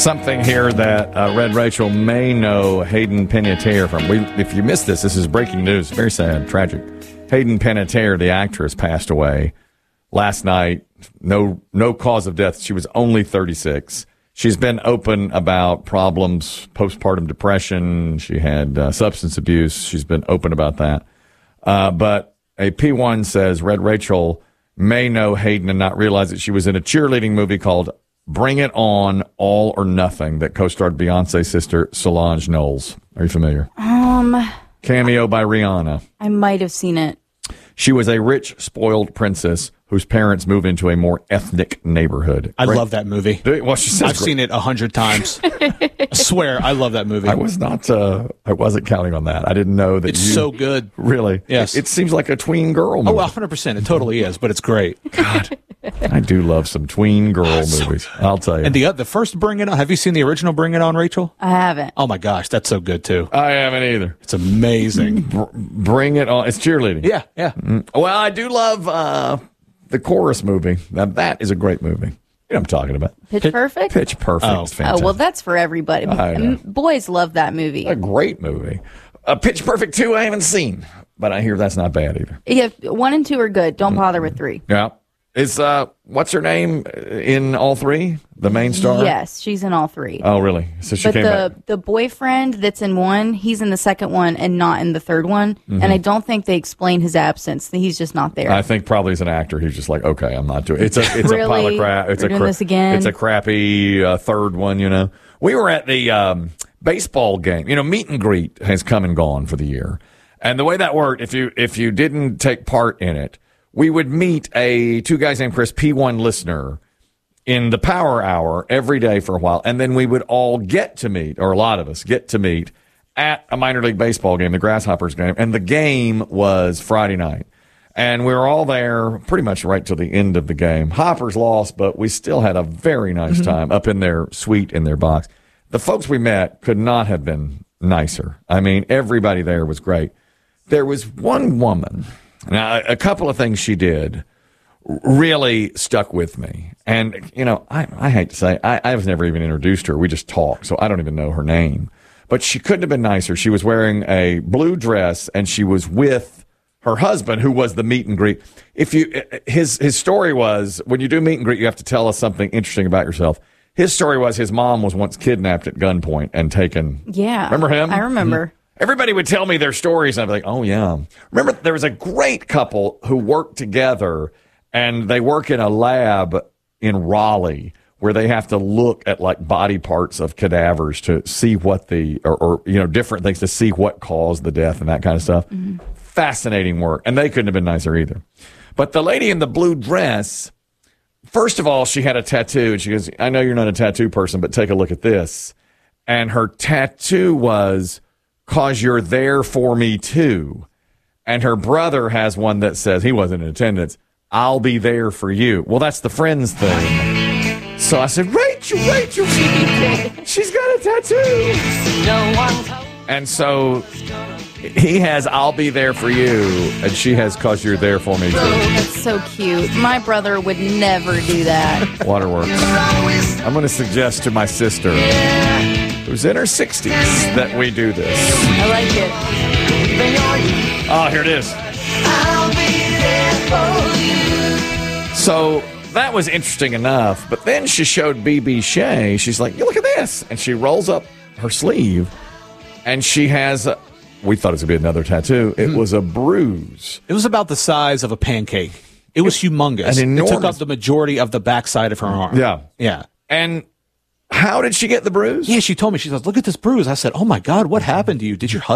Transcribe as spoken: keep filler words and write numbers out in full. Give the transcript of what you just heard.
something here that uh, Red Rachel may know Hayden Panettiere from. We, if you missed this, this is breaking news. Very sad, tragic. Hayden Panettiere, the actress, passed away last night. No, no cause of death. She was only thirty-six. She's been open about problems, postpartum depression. She had uh, substance abuse. She's been open about that. Uh, but a P one says Red Rachel may know Hayden and not realize that she was in a cheerleading movie called Bring It On, All or Nothing that co-starred Beyonce's sister Solange Knowles. Are you familiar? Um, Cameo by Rihanna. I might have seen it. She was a rich, spoiled princess whose parents move into a more ethnic neighborhood. I right? love that movie. Well, she says I've great. seen it a hundred times. I swear, I love that movie. I was not. Uh, I wasn't counting on that. I didn't know that. It's you, so good. Really? Yes. It, it seems like a tween girl movie. Oh, a hundred percent. It totally is, but it's great. God, I do love some tween girl movies. I'll tell you. And the the first Bring It On. Have you seen the original Bring It On, Rachel? I haven't. Oh my gosh, that's so good too. I haven't either. It's amazing. Br- bring it on. It's cheerleading. Yeah, yeah. Mm. Well, I do love uh, the Chorus movie. Now that is a great movie. You know what I'm talking about. Pitch Pit- Perfect? Pitch Perfect. Oh. Is fantastic. Oh, well, that's for everybody. I know. M- Boys love that movie. A great movie. Uh, Pitch Perfect two I haven't seen, but I hear that's not bad either. Yeah, one and two are good. Don't bother with three. Yeah. Is, uh, what's her name in all three? The main star? Yes, she's in all three. Oh, really? So she but came the back. the boyfriend that's in one, he's in the second one and not in the third one. Mm-hmm. And I don't think they explain his absence. He's just not there. I think probably as an actor, he's just like, okay, I'm not doing it. It's a, it's Really? a pile of crap. It's We're a doing cra- this again? It's a crappy uh, third one, you know. We were at the um, baseball game. You know, meet and greet has come and gone for the year. And the way that worked, if you if you didn't take part in it, we would meet a two guys named Chris, P one listener, in the power hour every day for a while. And then we would all get to meet, or a lot of us get to meet, at a minor league baseball game, the Grasshoppers game. And the game was Friday night. And we were all there pretty much right till the end of the game. Hoppers lost, but we still had a very nice Mm-hmm. time up in their suite in their box. The folks we met could not have been nicer. I mean, everybody there was great. There was one woman. Now, a couple of things she did really stuck with me. And, you know, I, I hate to say, I, I was never even introduced her. We just talked, so I don't even know her name. But she couldn't have been nicer. She was wearing a blue dress, and she was with her husband, who was the meet and greet. If you, his his story was, when you do meet and greet, you have to tell us something interesting about yourself. His story was his mom was once kidnapped at gunpoint and taken. Yeah. Remember him? I remember. Everybody would tell me their stories, and I'd be like, oh, yeah. Remember, there was a great couple who worked together, and they work in a lab in Raleigh where they have to look at, like, body parts of cadavers to see what the, or, or you know, different things to see what caused the death and that kind of stuff. Mm-hmm. Fascinating work. And they couldn't have been nicer either. But the lady in the blue dress, first of all, she had a tattoo, and she goes, I know you're not a tattoo person, but take a look at this. And her tattoo was, "'Cause you're there for me too." And her brother has one that says, he wasn't in attendance, "I'll be there for you." Well, that's the Friends thing. So I said, Rachel, Rachel, she's got a tattoo. And so he has, "I'll be there for you," and she has, "'Cause you're there for me too." That's so cute. My brother would never do that. Waterworks. I'm going to suggest to my sister, who's in her sixties, that we do this. I like it. Oh, here it is. So that was interesting enough, but then she showed B B Shea. She's like, "You look at this," and she rolls up her sleeve, and she has. A, we thought it was gonna be another tattoo. It mm-hmm. was a bruise. It was about the size of a pancake. It was humongous. An enormous. It took up the majority of the backside of her arm. Yeah, yeah. And how did she get the bruise? Yeah, she told me. She says, "Look at this bruise." I said, "Oh my God, what happened to you? Did your husband?"